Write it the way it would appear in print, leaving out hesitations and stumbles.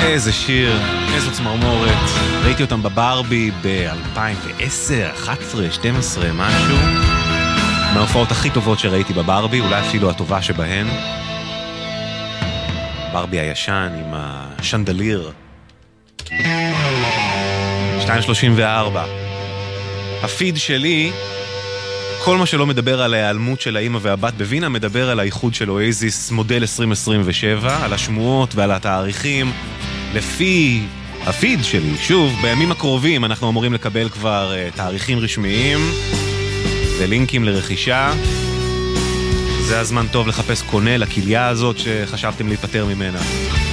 איזה שיר, איזו צמרמורת. ראיתי אותם בברבי ב-2010, 11, 12, משהו. מההופעות הכי טובות שראיתי בברבי, אולי אפילו הטובה שבהן. ברבי הישן עם השנדליר. 2:34. הפיד שלי, כל מה שלא מדבר על ההיעלמות של האמא והבת בווינה, מדבר על האיחוד של אוייזיס מודל 2027, על השמועות ועל התאריכים. לפי הפיד שלי, שוב, בימים הקרובים אנחנו אמורים לקבל כבר תאריכים רשמיים ולינקים לרכישה. זה הזמן טוב לחפש קונה לכליה הזאת שחשבתם להיפטר ממנה.